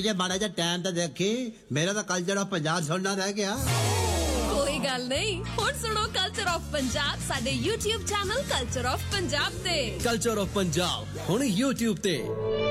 ਜੇ ਮਾੜਾ ਜਿਹਾ ਟਾਈਮ ਤਾਂ ਦੇਖੀ, ਮੇਰਾ ਤਾਂ ਕਲਚਰ ਆਫ ਪੰਜਾਬ ਸੁਣਨਾ ਰਹਿ ਗਿਆ। ਕੋਈ ਗੱਲ ਨਹੀਂ, ਹੁਣ ਸੁਣੋ ਕਲਚਰ ਆਫ ਪੰਜਾਬ ਸਾਡੇ YouTube channel culture of Punjab ਤੇ। ਕਲਚਰ ਆਫ ਪੰਜਾਬ ਹੁਣ YouTube ਤੇ।